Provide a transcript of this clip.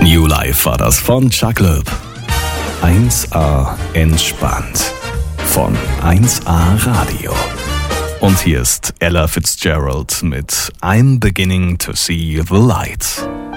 New Life war das von Chuck Loeb. 1A entspannt von 1A Radio. Und hier ist Ella Fitzgerald mit I'm Beginning to See the Light.